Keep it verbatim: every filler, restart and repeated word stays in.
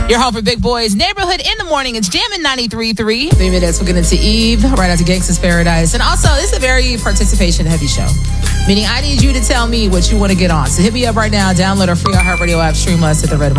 Your home for big boys. Neighborhood in the morning. It's Jammin' ninety-three point three. Three minutes. We're getting to Eve right after Gangsta's Paradise. And also, this is a very participation heavy show. Meaning, I need you to tell me what you want to get on. So hit me up right now. Download our free iHeartRadio app. Stream us at the Red